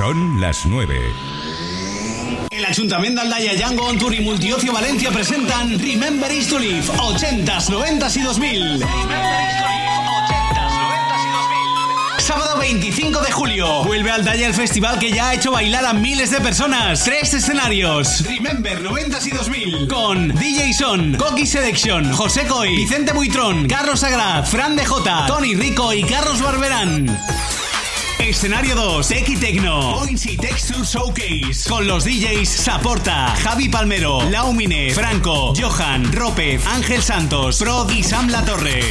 Son las 9. El Ayuntamiento d'Aldaia, Django On Tour y Multiocio Valencia presentan Remember Is to Live, 80s, 90s y 2000. Sábado 25 de julio, vuelve a Aldaya el festival que ya ha hecho bailar a miles de personas. 3 escenarios. Remember 90s y 2000. Con DJ Son, Coqui Selection, José Coy, Vicente Buitrón, Carlos Agraz, Fran DJ, Tony Rico y Carlos Barberán. Escenario 2, Equitecno, Points y Texture Showcase, con los DJs Saporta, Javi Palmero, Laumine, Franco, Johan, Ropez, Ángel Santos, Prod y Sam Latorre.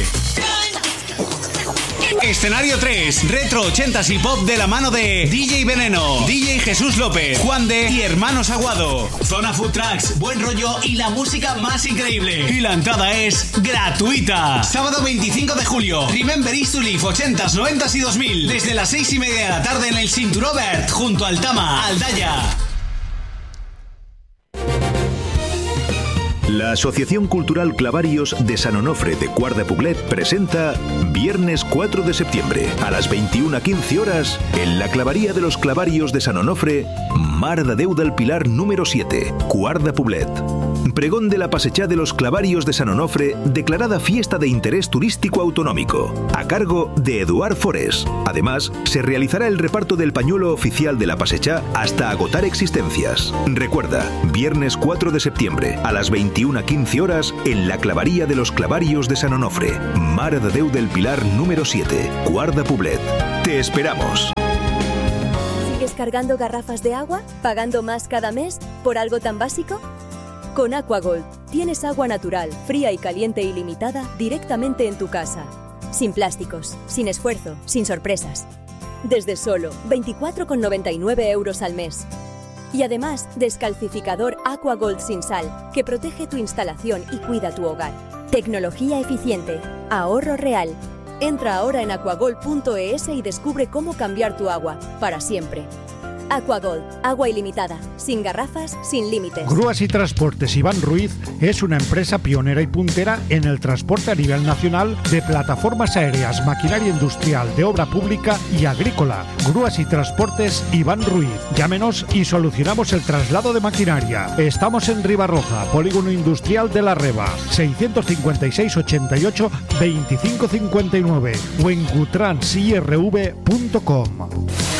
Escenario 3, Retro 80s y Pop de la mano de DJ Veneno, DJ Jesús López, Juan de y Hermanos Aguado. Zona Food Trucks, buen rollo y la música más increíble. Y la entrada es gratuita. Sábado 25 de julio, Remember Is to Live, 80s, 90s y 2000. Desde las 6:30 de la tarde en el Cinturó Verd, junto al Tama, Aldaya. La Asociación Cultural Clavarios de Sant Onofre de Quart de Poblet presenta viernes 4 de septiembre a las 21:15 horas en la Clavería de los Clavarios de Sant Onofre, Mare de Déu del Pilar número 7, Quart de Poblet. Pregón de la Passejà de los Clavarios de Sant Onofre, declarada fiesta de interés turístico autonómico, a cargo de Eduard Forés. Además, se realizará el reparto del pañuelo oficial de la Passejà hasta agotar existencias. Recuerda, viernes 4 de septiembre a las 21:15 horas en la Clavería de los Clavarios de Sant Onofre, Mare de Déu del Pilar número 7, Quart de Poblet. ¡Te esperamos! ¿Sigues cargando garrafas de agua? ¿Pagando más cada mes por algo tan básico? Con Aquagold tienes agua natural, fría y caliente ilimitada directamente en tu casa. Sin plásticos, sin esfuerzo, sin sorpresas. Desde solo 24,99 € al mes. Y además, descalcificador Aquagold sin sal, que protege tu instalación y cuida tu hogar. Tecnología eficiente, ahorro real. Entra ahora en aquagold.es y descubre cómo cambiar tu agua para siempre. Aquagold, agua ilimitada, sin garrafas, sin límites. Grúas y Transportes Iván Ruiz es una empresa pionera y puntera en el transporte a nivel nacional de plataformas aéreas, maquinaria industrial, de obra pública y agrícola. Grúas y Transportes Iván Ruiz. Llámenos y solucionamos el traslado de maquinaria. Estamos en Ribarroja, Polígono Industrial de La Reba, 656 88 25 59 o en cutransirv.com.